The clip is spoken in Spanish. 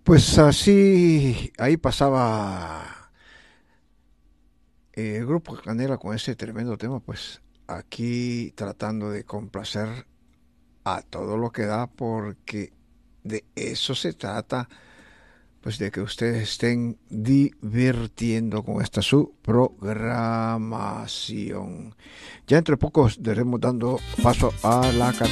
Pues así, ahí pasaba el grupo Canela con ese tremendo tema, pues aquí tratando de complacer a todo lo que da, porque de eso se trata, pues de que ustedes estén divirtiendo con esta su programación. Ya entre pocos estaremos dando paso a la